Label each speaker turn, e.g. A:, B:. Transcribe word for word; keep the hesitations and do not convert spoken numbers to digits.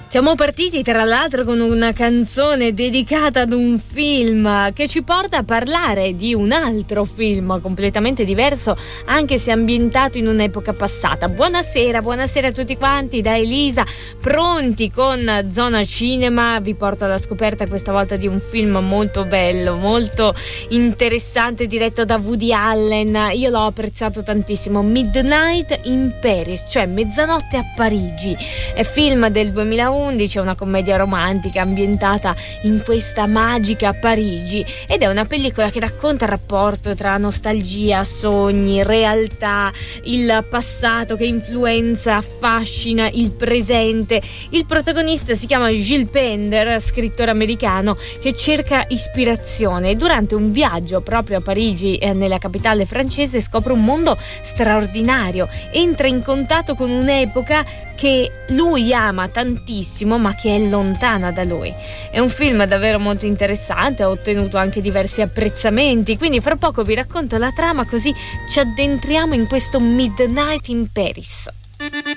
A: Siamo partiti tra l'altro con una canzone dedicata ad un film che ci porta a parlare di un altro film completamente diverso, anche se ambientato in un'epoca passata. Buonasera, buonasera a tutti quanti da Elisa, pronti con Zona Cinema. Vi porto alla scoperta questa volta di un film molto bello, molto interessante, diretto da Woody Allen. Io l'ho apprezzato tantissimo, Midnight in Paris, cioè Mezzanotte a Parigi. È film del duemilaundici, è una commedia romantica ambientata in questa magica Parigi ed è una pellicola che racconta il rapporto tra nostalgia, sogni, realtà, il passato che influenza, affascina il presente. Il protagonista si chiama Gilles Pender, scrittore americano che cerca ispirazione e durante un viaggio proprio a Parigi, eh, nella capitale francese, scopre un mondo straordinario, entra in contatto con un'epoca che lui ama tantissimo ma che è lontana da lui. È un film davvero molto interessante, ha ottenuto anche diversi apprezzamenti, quindi fra poco vi racconto la trama, così ci addentriamo in questo Midnight in Paris.